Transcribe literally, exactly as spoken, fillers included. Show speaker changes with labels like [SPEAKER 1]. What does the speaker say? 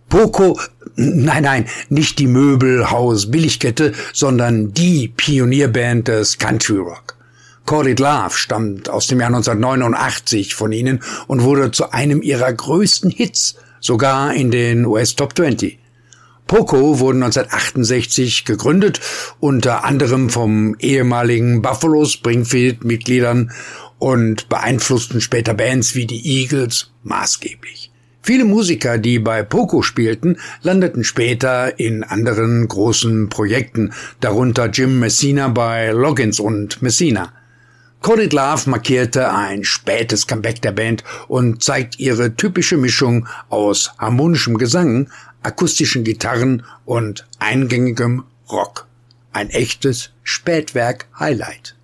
[SPEAKER 1] Poco, nein, nein, nicht die Möbelhaus-Billigkette, sondern die Pionierband des Country Rock. Call It Love stammt aus dem Jahr neunzehnhundertneunundachtzig von ihnen und wurde zu einem ihrer größten Hits, sogar in den U S Top zwanzig. Poco wurden neunzehnhundertachtundsechzig gegründet, unter anderem vom ehemaligen Buffalo Springfield-Mitgliedern und beeinflussten später Bands wie die Eagles maßgeblich. Viele Musiker, die bei Poco spielten, landeten später in anderen großen Projekten, darunter Jim Messina bei Loggins und Messina. Call It Love markierte ein spätes Comeback der Band und zeigt ihre typische Mischung aus harmonischem Gesang, akustischen Gitarren und eingängigem Rock. Ein echtes Spätwerk-Highlight.